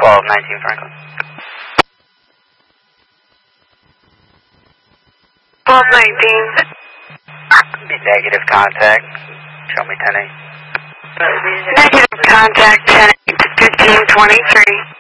1219 Franklin. 1219. Negative contact. Show me 10-8. Negative contact 10-8, 1523.